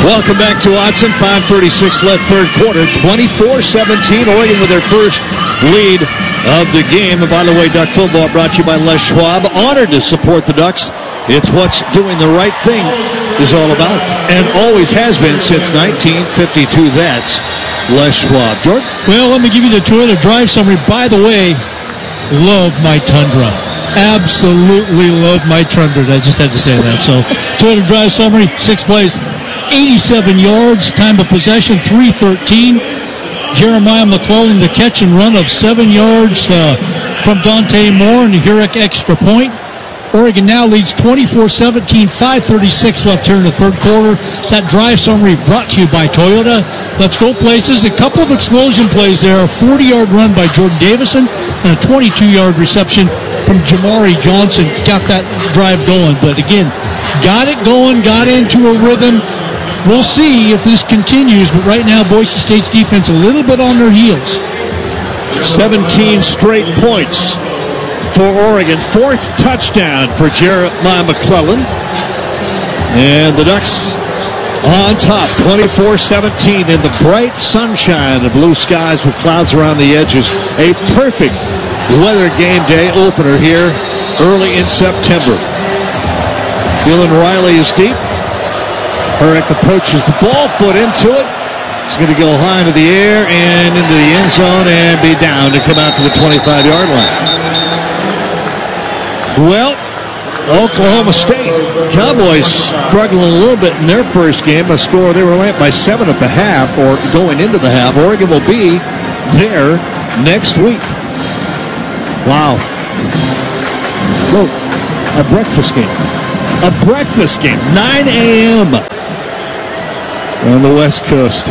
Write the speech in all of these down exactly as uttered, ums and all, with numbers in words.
Welcome back to Autzen. five thirty-six left, third quarter. twenty-four seventeen. Oregon with their first lead of the game. And by the way, Duck football brought to you by Les Schwab. Honored to support the Ducks. It's what's doing the right thing is all about, and always has been since nineteen fifty-two. That's Les Schwab. Jordan? Well, let me give you the Toyota drive summary. By the way, love my Tundra. Absolutely love my Tundra. I just had to say that. So, Toyota drive summary, six plays, eighty-seven yards, time of possession, three thirteen. Jeremiah McClellan, the catch and run of seven yards uh, from Dante Moore, and the Hurek extra point. Oregon now leads twenty-four seventeen, five thirty-six left here in the third quarter. That drive summary brought to you by Toyota. Let's go places. A couple of explosion plays there. A forty-yard run by Jordan Davison and a twenty-two-yard reception from Jamari Johnson. Got that drive going. But again, got it going, got into a rhythm. We'll see if this continues. But right now, Boise State's defense a little bit on their heels. seventeen straight points for Oregon. Fourth touchdown for Jeremiah McClellan. And the Ducks on top, twenty-four seventeen in the bright sunshine, the blue skies with clouds around the edges. A perfect weather game day opener here early in September. Dylan Riley is deep. Hurek approaches the ball, foot into it. It's going to go high into the air and into the end zone and be down to come out to the twenty-five-yard line. Well, Oklahoma State Cowboys struggling a little bit in their first game. A score, they were led by seven at the half, or going into the half. Oregon will be there next week. Wow. Look, a breakfast game. A breakfast game, nine a.m. on the West Coast.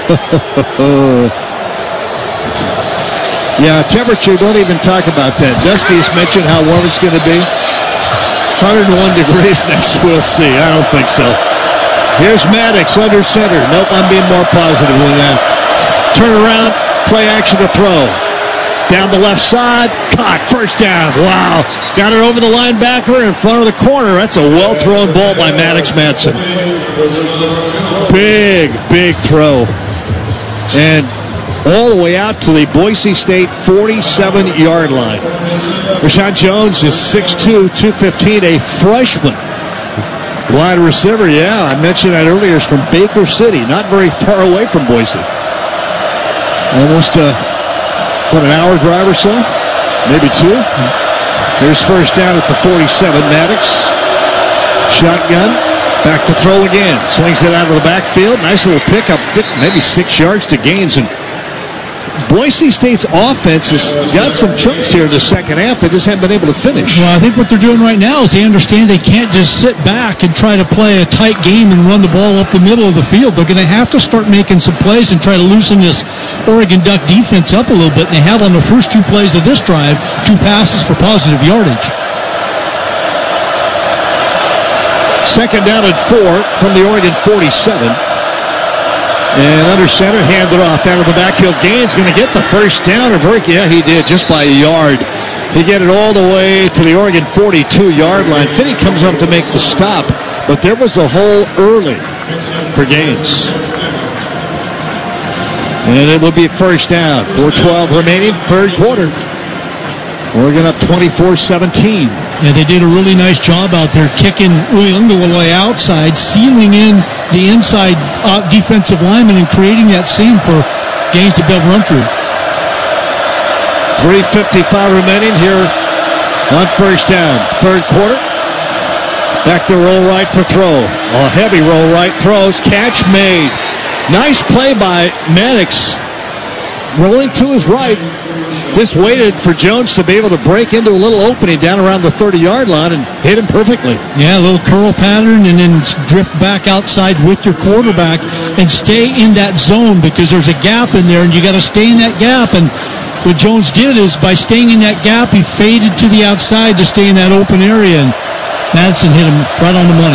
Yeah, temperature, don't even talk about that. Dusty's mentioned how warm it's going to be. one hundred one degrees next, we'll see. I don't think so. Here's Maddox under center. Nope, I'm being more positive than that. Turn around, play action to throw. Down the left side, caught, first down. Wow. Got it over the linebacker in front of the corner. That's a well-thrown ball by Maddox Madsen. Big, big throw. And all the way out to the Boise State forty-seven-yard line. Rashawn Jones is six two, two fifteen, a freshman. Wide receiver, yeah, I mentioned that earlier, is from Baker City, not very far away from Boise. Almost a, what, an hour drive or so? Maybe two. There's first down at the forty-seven, Maddox. Shotgun, back to throw again. Swings it out of the backfield. Nice little pickup, maybe six yards to gains, and Boise State's offense has got some chunks here in the second half. They just haven't been able to finish. Well, I think what they're doing right now is they understand they can't just sit back and try to play a tight game and run the ball up the middle of the field. They're going to have to start making some plays and try to loosen this Oregon Duck defense up a little bit. And they have on the first two plays of this drive, two passes for positive yardage. Second down and four from the Oregon forty-seven. And under center, handed off out of the backfield. Gaines going to get the first down. Yeah, he did, just by a yard. He get it all the way to the Oregon forty-two-yard line. Finney comes up to make the stop, but there was a hole early for Gaines. And it will be first down. four twelve remaining, third quarter. Oregon up twenty-four seventeen. Yeah, they did a really nice job out there kicking Uyunglele outside, sealing in the inside uh, defensive lineman and creating that seam for Gaines to be able to run through. three fifty-five remaining here on first down. Third quarter. Back to roll right to throw. A heavy roll right throws. Catch made. Nice play by Maddox. Rolling to his right. Just waited for Jones to be able to break into a little opening down around the thirty-yard line and hit him perfectly. Yeah, a little curl pattern and then drift back outside with your quarterback and stay in that zone because there's a gap in there and you got to stay in that gap. And what Jones did is by staying in that gap, he faded to the outside to stay in that open area, and Madsen hit him right on the money.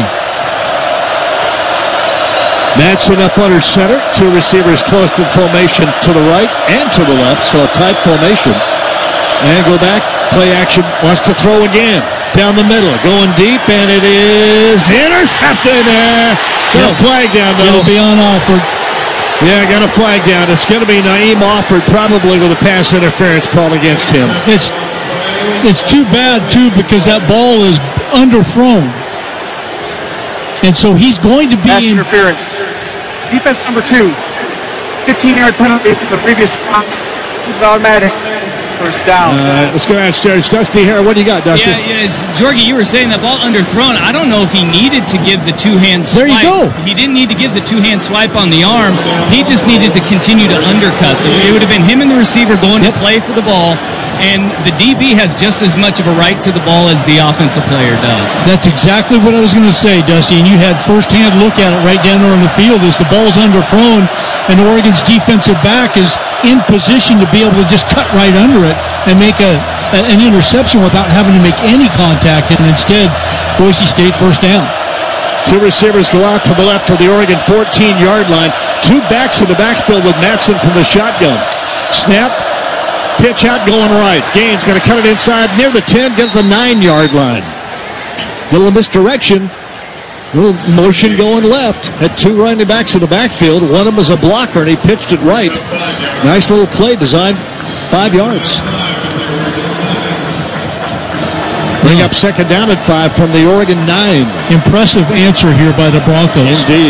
Madsen up under center. Two receivers close to formation to the right and to the left, so a tight formation. And go back, play action, wants to throw again. Down the middle, going deep, and it is intercepted there Got a flag down, though. It'll be on Alford. Yeah, got a flag down. It's going to be Naeem Alford, probably with a pass interference call against him. It's it's too bad, too, because that ball is underthrown. And so he's going to be pass in... interference. Defense number two. fifteen-yard penalty from the previous round. It's automatic. First down. Uh, let's go downstairs. Dusty here. What do you got, Dusty? Yeah, yes. Jorgie, you were saying that ball underthrown. I don't know if he needed to give the two-hand There swipe. you go. He didn't need to give the two-hand swipe on the arm. He just needed to continue to undercut. It would have been him and the receiver going Yep. to play for the ball, and the D B has just as much of a right to the ball as the offensive player does. That's exactly what I was going to say, Dusty, and you had first-hand look at it right down there on the field as the ball's underthrown, and Oregon's defensive back is in position to be able to just cut right under it and make a, a an interception without having to make any contact, and instead, Boise State first down. Two receivers go out to the left for the Oregon fourteen-yard line. Two backs in the backfield with Madsen from the shotgun. Snap, pitch out going right. Gaines going to cut it inside near the ten, get to the nine-yard line. Little misdirection. Little motion going left. Had two running backs in the backfield. One of them was a blocker, and he pitched it right. Nice little play designed. Five yards. Bring up second down at five from the Oregon nine. Impressive answer here by the Broncos. Indeed.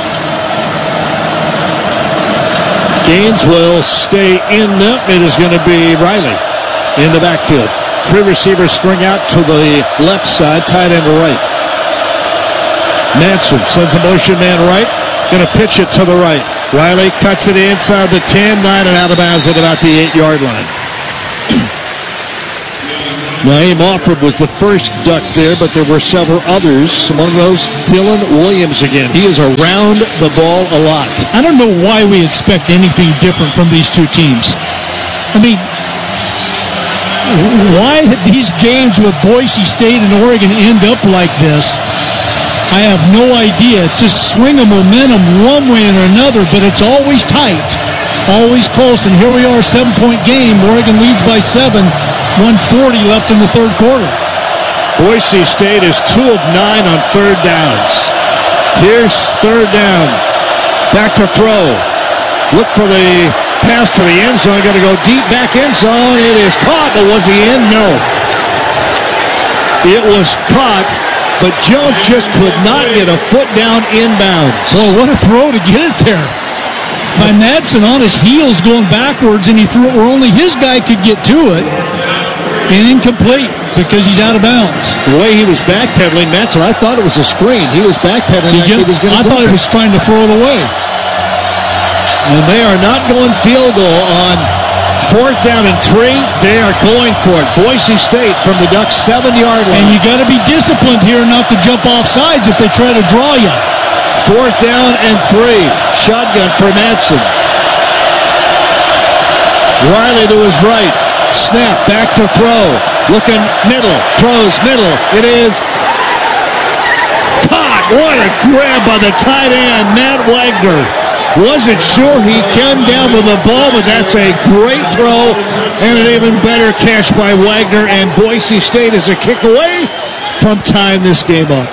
Gaines will stay in. It is going to be Riley in the backfield. Three receivers string out to the left side, tight end right. Madsen sends a motion man right. Going to pitch it to the right. Riley cuts it inside the ten, nine, and out of bounds at about the eight-yard line. Naeem Alford was the first duck there, but there were several others. Among those, Dylan Williams again. He is around the ball a lot. I don't know why we expect anything different from these two teams. I mean, why these games with Boise State and Oregon end up like this, I have no idea. It's just swing of momentum one way or another, but it's always tight, always close. And here we are, seven-point game. Oregon leads by seven. one forty left in the third quarter. Boise State is two of nine on third downs. Here's third down. Back to throw. Look for the pass to the end zone. Got to go deep back end zone. It is caught, but was he in? No. It was caught, but Jones just could not get a foot down inbounds. Boy, what a throw to get it there. By Madsen on his heels going backwards, and he threw it where only his guy could get to it. And incomplete because he's out of bounds. The way he was backpedaling, Madsen, I thought it was a screen. He was backpedaling like he was going to I thought he was trying to throw it away. And they are not going field goal on fourth down and three. They are going for it. Boise State from the Ducks' seven-yard line. And you got to be disciplined here not to jump off sides if they try to draw you. Fourth down and three. Shotgun for Madsen. Riley to his right. Snap, back to throw. Looking middle. Throws middle. It is caught. What a grab by the tight end, Matt Wagner. Wasn't sure he came down with the ball, but that's a great throw and an even better catch by Wagner. And Boise State is a kick away from tying this game up.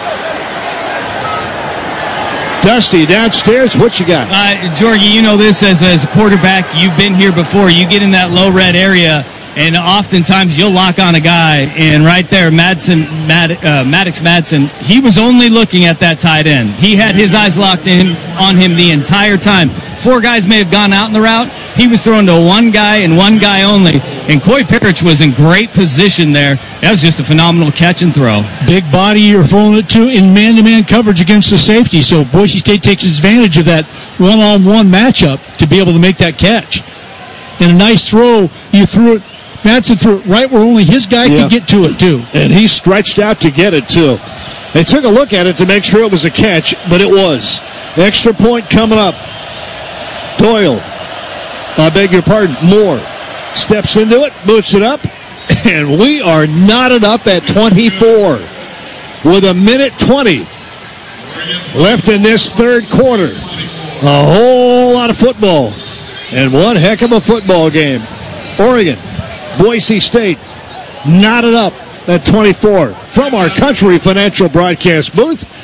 Dusty, downstairs, what you got? Uh, Jorgie, you know this as, as a quarterback. You've been here before. You get in that low red area, and oftentimes you'll lock on a guy. And right there, Madsen, Mad, uh, Maddox Madsen, he was only looking at that tight end. He had his eyes locked in on him the entire time. Four guys may have gone out in the route. He was throwing to one guy and one guy only. And Coy Parrish was in great position there. That was just a phenomenal catch and throw. Big body you're throwing it to in man-to-man coverage against the safety. So Boise State takes advantage of that one-on-one matchup to be able to make that catch. And a nice throw. You threw it, Madsen threw it right where only his guy Yeah. could get to it, too. And he stretched out to get it, too. They took a look at it to make sure it was a catch, but it was. Extra point coming up. Doyle, I beg your pardon, Moore steps into it, boots it up, and we are knotted up at twenty-four with a minute twenty left in this third quarter. A whole lot of football and one heck of a football game. Oregon, Boise State, knotted up at twenty-four. From our Country Financial broadcast booth,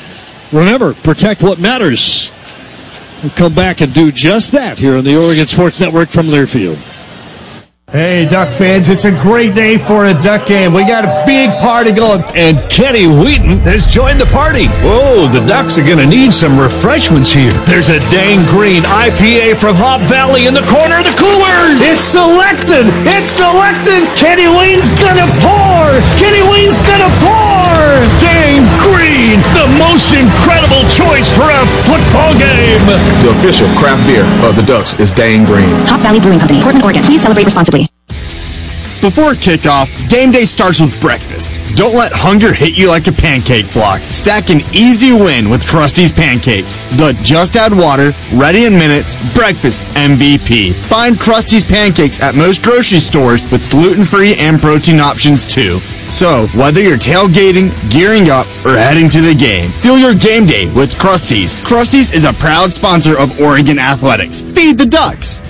Remember, protect what matters. We'll come back and do just that here on the Oregon Sports Network from Learfield. Hey, Duck fans, it's a great day for a Duck game. We got a big party going. And Kenny Wheaton has joined the party. Whoa, the Ducks are going to need some refreshments here. There's a Dang Green I P A from Hop Valley in the corner of the cooler. It's selected. It's selected. Kenny Wheaton's going to pour. Kenny Wheaton's going to pour. Dang Green, the most incredible choice for a football game. The official craft beer of the Ducks is Dang Green. Hop Valley Brewing Company, Portland, Oregon. Please celebrate responsibly. Before kickoff, game day starts with breakfast. Don't let hunger hit you like a pancake block. Stack an easy win with Krusty's Pancakes. The just add water, ready in minutes, breakfast M V P. Find Krusty's Pancakes at most grocery stores with gluten-free and protein options too. So, whether you're tailgating, gearing up, or heading to the game, feel your game day with Krusty's. Krusty's is a proud sponsor of Oregon Athletics. Feed the Ducks!